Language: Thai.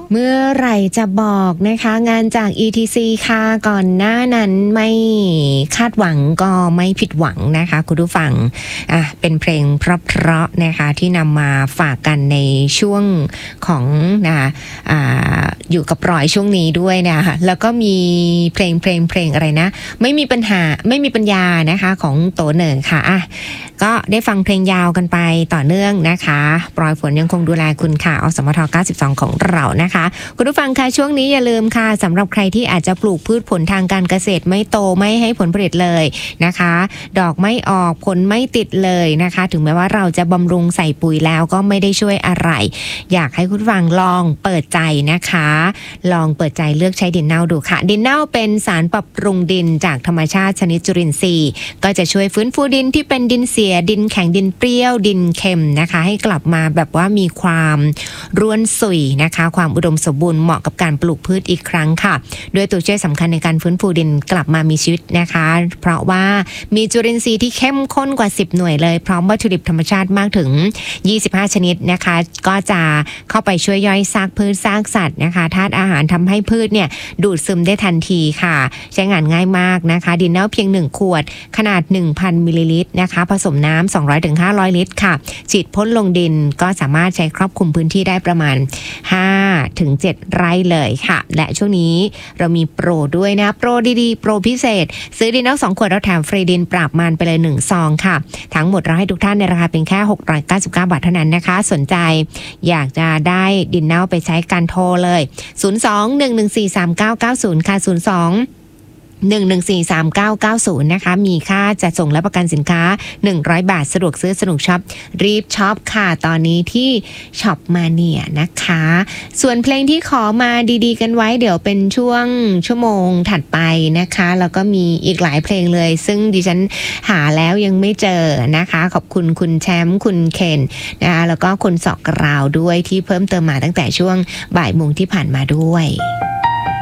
เมื่อไหร่จะบอกนะคะงานจาก ETC ค่ะก่อนหน้านั้นไม่คาดหวังก็ไม่ผิดหวังนะคะคุณผู้ฟังเป็นเพลงเพราะๆนะคะที่นำมาฝากกันในช่วงของอยู่กับรอยช่วงนี้ด้วยนะคะแล้วก็มีเพลงอะไรนะไม่มีปัญญานะคะของโตเหน่งค่ะก็ได้ฟังเพลงยาวกันไปต่อเนื่องนะคะปลอยฝนยังคงดูแลคุณค่ะอสมท92ของเรานะคะคุณผู้ฟังค่ะช่วงนี้อย่าลืมค่ะสำหรับใครที่อาจจะปลูกพืชผลทางการเกษตรไม่โตไม่ให้ผลผลิตเลยนะคะดอกไม่ออกผลไม่ติดเลยนะคะถึงแม้ว่าเราจะบำรุงใส่ปุ๋ยแล้วก็ไม่ได้ช่วยอะไรอยากให้คุณผู้ฟังลองเปิดใจนะคะลองเปิดใจเลือกใช้ดินเน่าดูค่ะดินเน่าเป็นสารปรับปรุงดินจากธรรมชาติชนิดจุลินทรีย์ก็จะช่วยฟื้นฟูดินที่เป็นดินเสียดินแข็งดินเปรี้ยวดินเค็มนะคะให้กลับมาแบบว่ามีความร่วนสุยนะคะความอุดมสมบูรณ์เหมาะกับการปลูกพืชอีกครั้งค่ะด้วยตัวช่วยสำคัญในการฟื้นฟูดินกลับมามีชีวิตนะคะเพราะว่ามีจุลินทรีย์ที่เข้มข้นกว่า10หน่วยเลยพร้อมวัตถุดิบธรรมชาติมากถึง25ชนิดนะคะก็จะเข้าไปช่วยย่อยซากพืชซากสัตว์นะคะธาตุอาหารทำให้พืชเนี่ยดูดซึมได้ทันทีค่ะใช้งานง่ายมากนะคะดินเน่าเพียง1ขวดขนาด 1,000 มิลลิลิตรนะคะผสมน้ำ200 ถึง 500 ลิตรค่ะฉีดพ่นลงดินก็สามารถใช้ครอบคลุมพื้นที่ได้ประมาณ5 ถึง 7 ไร่เลยค่ะและช่วงนี้เรามีโปรด้วยนะโปรดีๆโปรพิเศษซื้อดินเน่า2ขวดเราแถมฟรีดินปราบมารไปเลย1ซองค่ะทั้งหมดเราให้ทุกท่านในราคาเพียงแค่699 บาทเท่านั้นนะคะสนใจอยากจะได้ดินเน่าไปใช้การโทรเลย02-114-3990ค่ะ0141143990นะคะมีค่าจัดส่งและประกันสินค้า100บาทสะดวกซื้อสนุกช็อปรีบช็อปค่ะตอนนี้ที่ช็อปมาเนี่ยนะคะส่วนเพลงที่ขอมาดีๆกันไว้เดี๋ยวเป็นช่วงชั่วโมงถัดไปนะคะแล้วก็มีอีกหลายเพลงเลยซึ่งดิฉันหาแล้วยังไม่เจอนะคะขอบคุณคุณแชมป์คุณเคนนะคะแล้วก็คุณสอกกราวด้วยที่เพิ่มเติมมาตั้งแต่ช่วงบ่ายโมงที่ผ่านมาด้วย